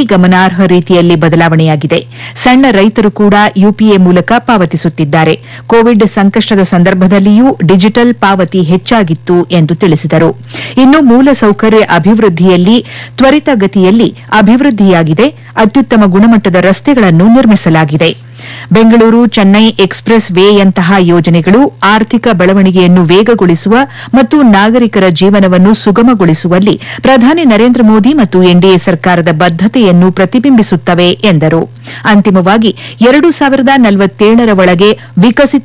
ಅತಿ ಗಮನಾರ್ಹ ರೀತಿಯಲ್ಲಿ ಬದಲಾವಣೆಯಾಗಿದೆ. ಸಣ್ಣ ರೈತರು ಕೂಡ ಯುಪಿಎ ಮೂಲಕ ಪಾವತಿಸುತ್ತಿದ್ದಾರೆ. ಕೋವಿಡ್ ಸಂಕಷ್ಟದ ಸಂದರ್ಭದಲ್ಲಿಯೂ ಡಿಜಿಟಲ್ ಪಾವತಿ ಹೆಚ್ಚಾಗಿತ್ತು ಎಂದು ತಿಳಿಸಿದರು. ಇನ್ನು ಮೂಲಸೌಕರ್ಯ ಅಭಿವೃದ್ಧಿಯಲ್ಲಿ ತ್ವರಿತಗತಿಯಲ್ಲಿ ಅಭಿವೃದ್ಧಿಯಾಗಿದೆ. ಅತ್ಯುತ್ತಮ ಗುಣಮಟ್ಟದ ರಸ್ತೆಗಳನ್ನು ನಿರ್ಮಿಸಲಾಗಿದೆ. ಬೆಂಗಳೂರು ಚೆನ್ನೈ ಎಕ್ಸ್ಪ್ರೆಸ್ ವೇಯಂತಹ ಯೋಜನೆಗಳು ಆರ್ಥಿಕ ಬೆಳವಣಿಗೆಯನ್ನು ವೇಗಗೊಳಿಸುವ ಮತ್ತು ನಾಗರಿಕರ ಜೀವನವನ್ನು ಸುಗಮಗೊಳಿಸುವಲ್ಲಿ ಪ್ರಧಾನಿ ನರೇಂದ್ರ ಮೋದಿ ಮತ್ತು ಎನ್ಡಿಎ ಸರ್ಕಾರದ ಬದ್ದತೆಯನ್ನು ಪ್ರತಿಬಿಂಬಿಸುತ್ತವೆ ಎಂದರು. ಅಂತಿಮವಾಗಿ 2047 ರ ಒಳಗೆ ವಿಕಸಿತ